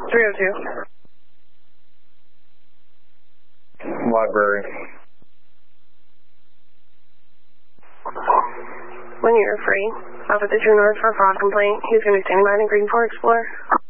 302. Library. When you're free, off at the True North for a fraud complaint. He's going to be standing by in a green 4 Explorer.